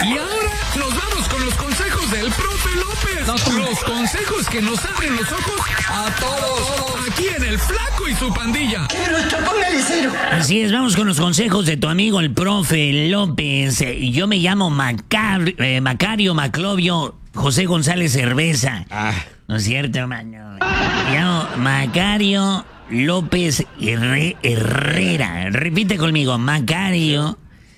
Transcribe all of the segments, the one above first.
Y ahora nos vamos con los consejos del profe López. Los consejos que nos abren los ojos a todos. Aquí en El Flaco y su pandilla. Así es, vamos con los consejos de tu amigo el profe López. Yo me llamo Macario Maclovio José González Cerveza. ¿No es cierto, hermano? Me llamo Macario López Herrera. Repite conmigo, Macario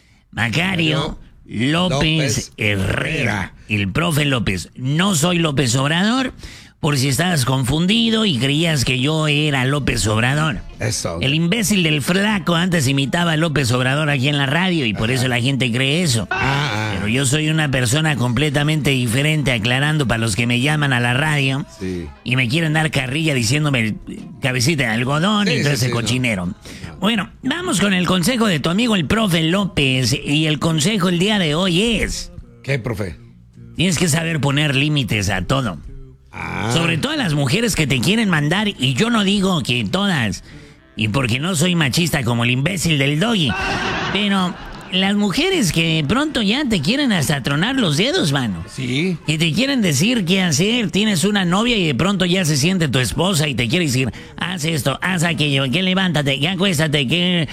López Herrera. El profe López. No soy López Obrador, por si estabas confundido y creías que yo era López Obrador. Eso. El imbécil del Flaco antes imitaba a López Obrador aquí en la radio y por eso la gente cree eso. Pero yo soy una persona completamente diferente, aclarando para los que me llaman a la radio y me quieren dar carrilla diciéndome cabecita de algodón y todo ese cochinero. No. Bueno, vamos con el consejo de tu amigo el profe López, y el consejo el día de hoy es... ¿Qué, profe? Tienes que saber poner límites a todo. Sobre todo a las mujeres que te quieren mandar, y yo no digo que todas, y porque no soy machista como el imbécil del Doggy, pero las mujeres que de pronto ya te quieren hasta tronar los dedos, mano. Sí. Y te quieren decir qué hacer. Tienes una novia y de pronto ya se siente tu esposa y te quiere decir, haz esto, haz aquello, que levántate, que acuéstate, que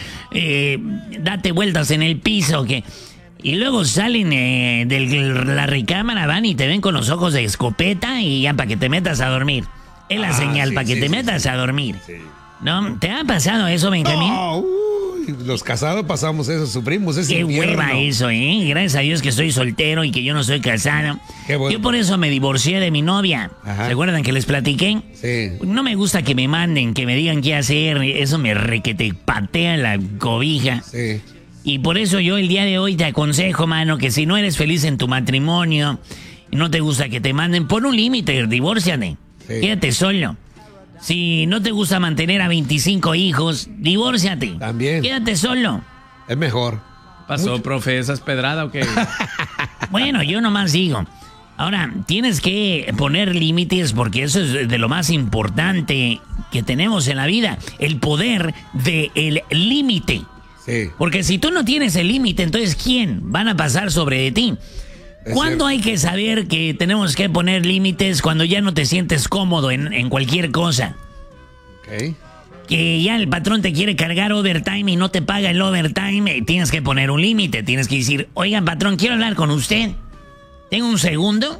date vueltas en el piso, que... Y luego salen de la recámara, van y te ven con los ojos de escopeta y ya para que te metas a dormir. Es la señal, para que te metas a dormir. Sí. ¿No? ¿Te ha pasado eso, Benjamín? No, los casados pasamos eso, sufrimos ese infierno. Qué hueva eso, ¿eh? Gracias a Dios que estoy soltero y que yo no soy casado. Qué bueno. Yo por eso me divorcié de mi novia. ¿Se acuerdan que les platiqué? Sí. No me gusta que me manden, que me digan qué hacer. Eso me requete patea la cobija. Sí. Y por eso yo el día de hoy te aconsejo, mano, que si no eres feliz en tu matrimonio y no te gusta que te manden, pon un límite, divórciate. Sí. Quédate solo. Si no te gusta mantener a 25 hijos, divórciate. También. Quédate solo. Es mejor. ¿Pasó, profe? ¿Esa es pedrada o qué? Bueno, yo nomás digo. Ahora, tienes que poner límites porque eso es de lo más importante que tenemos en la vida. El poder del límite. Sí. Porque si tú no tienes el límite, entonces ¿quién van a pasar sobre de ti? ¿Cuándo hay que saber que tenemos que poner límites? Cuando ya no te sientes cómodo en cualquier cosa. Ok. Que ya el patrón te quiere cargar overtime y no te paga el overtime, tienes que poner un límite. Tienes que decir, oigan, patrón, quiero hablar con usted. ¿Tengo un segundo?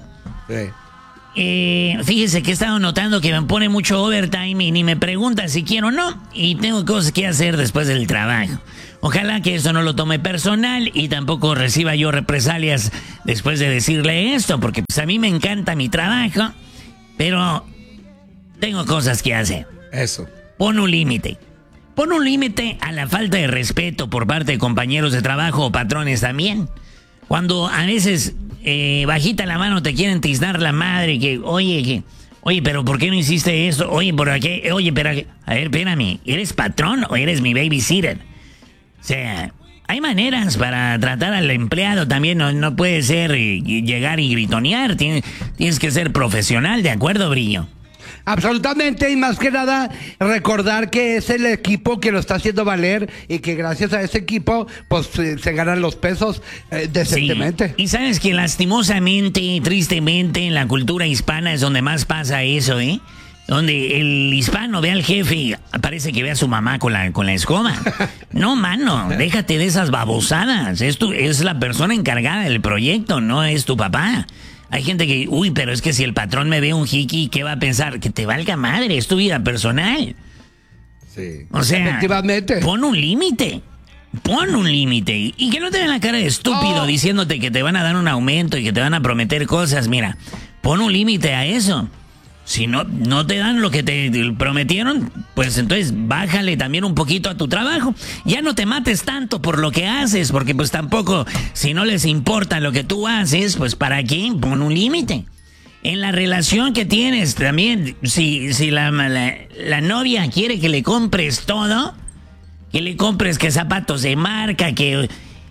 Sí. Fíjese que he estado notando que me pone mucho overtime y ni me pregunta si quiero o no. Y tengo cosas que hacer después del trabajo. Ojalá que eso no lo tome personal y tampoco reciba yo represalias después de decirle esto, porque pues a mí me encanta mi trabajo, pero tengo cosas que hacer. Eso. Pon un límite. Pon un límite a la falta de respeto por parte de compañeros de trabajo o patrones también. Cuando a veces bajita la mano te quieren tiznar la madre, oye, pero ¿por qué no hiciste esto? Oye, ¿por qué? Oye, pero a ver, espérame, ¿eres patrón o eres mi babysitter? O sea, hay maneras para tratar al empleado también. No puede ser llegar y gritonear. Tienes que ser profesional, ¿de acuerdo, Brillo? Absolutamente, y más que nada recordar que es el equipo que lo está haciendo valer y que gracias a ese equipo pues se ganan los pesos decentemente. Sí. Y sabes que lastimosamente y tristemente en la cultura hispana es donde más pasa eso, ¿eh? Donde el hispano ve al jefe y parece que ve a su mamá con la escoba. No, mano, déjate de esas babosadas. Es la persona encargada del proyecto, no es tu papá. Hay gente que, pero es que si el patrón me ve un jiki, ¿qué va a pensar? Que te valga madre, es tu vida personal. Sí. O sea, efectivamente. Pon un límite. Pon un límite. Y que no te vean la cara de estúpido diciéndote que te van a dar un aumento y que te van a prometer cosas. Mira, pon un límite a eso. Si no te dan lo que te prometieron, pues entonces bájale también un poquito a tu trabajo. Ya no te mates tanto por lo que haces, porque pues tampoco, si no les importa lo que tú haces, pues ¿para qué? Pon un límite. En la relación que tienes también, si la novia quiere que le compres todo, que le compres que zapatos de marca, ¿qué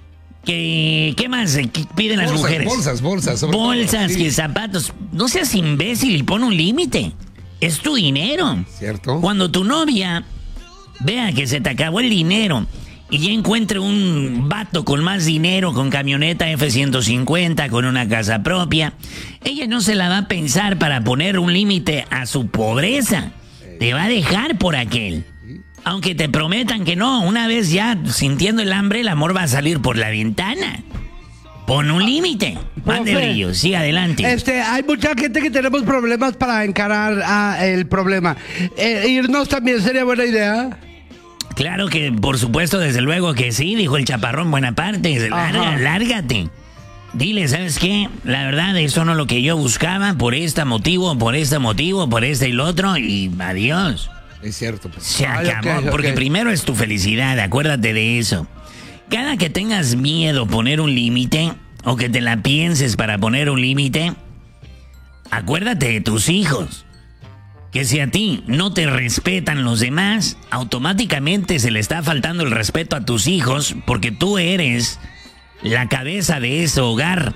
más piden las mujeres? Bolsas, que zapatos. No seas imbécil y pon un límite. Es tu dinero. ¿Cierto? Cuando tu novia vea que se te acabó el dinero y ya encuentre un vato con más dinero, con camioneta F-150, con una casa propia, ella no se la va a pensar para poner un límite a su pobreza. Te va a dejar por aquel. Aunque te prometan que no, una vez ya sintiendo el hambre, el amor va a salir por la ventana. Pon un límite. Mande brillo, sí, adelante. Hay mucha gente que tenemos problemas para encarar el problema. Irnos también sería buena idea. Claro que, por supuesto, desde luego que sí, dijo el chaparrón Buenaparte. Lárgate. Dile, ¿sabes qué? La verdad, eso no es lo que yo buscaba, por este motivo, por este y lo otro, y adiós. Es cierto. Pues. Se acabó, porque primero es tu felicidad, acuérdate de eso. Cada que tengas miedo poner un límite, o que te la pienses para poner un límite, acuérdate de tus hijos. Que si a ti no te respetan los demás, automáticamente se le está faltando el respeto a tus hijos, porque tú eres la cabeza de ese hogar.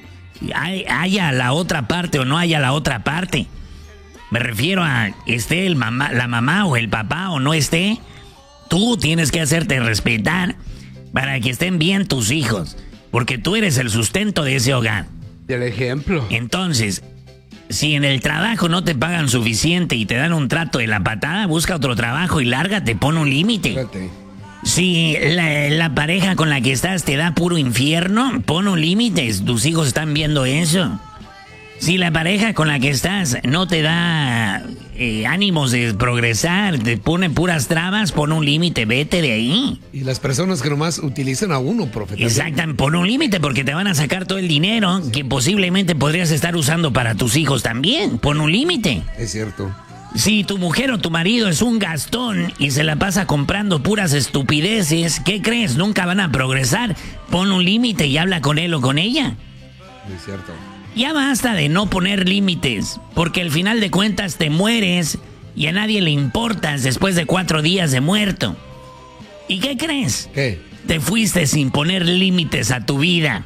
Haya la otra parte o no haya la otra parte. Me refiero a esté la mamá o el papá o no esté, tú tienes que hacerte respetar para que estén bien tus hijos, porque tú eres el sustento de ese hogar. El ejemplo. Entonces, si en el trabajo no te pagan suficiente y te dan un trato de la patada, busca otro trabajo y lárgate, pon un límite. Si la pareja con la que estás te da puro infierno, pon un límite, tus hijos están viendo eso. Si la pareja con la que estás no te da ánimos de progresar, te pone puras trabas, pon un límite, vete de ahí. Y las personas que nomás utilizan a uno, profe. Exactamente, pon un límite porque te van a sacar todo el dinero que posiblemente podrías estar usando para tus hijos también. Pon un límite. Es cierto. Si tu mujer o tu marido es un gastón y se la pasa comprando puras estupideces, ¿qué crees? Nunca van a progresar. Pon un límite y habla con él o con ella. Es cierto. Ya basta de no poner límites, porque al final de cuentas te mueres y a nadie le importas después de 4 días de muerto. ¿Y qué crees? ¿Qué? Te fuiste sin poner límites a tu vida.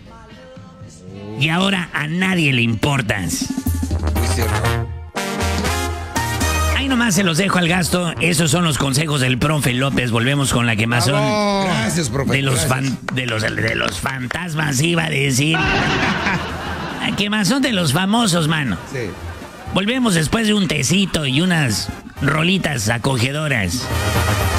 Y ahora a nadie le importas. Es cierto. Ahí nomás se los dejo al gasto. Esos son los consejos del profe López. Volvemos con la quemazón. Gracias, profe. De los fantasmas, iba a decir. Quemazón de los famosos, mano. Sí. Volvemos después de un tecito y unas rolitas acogedoras.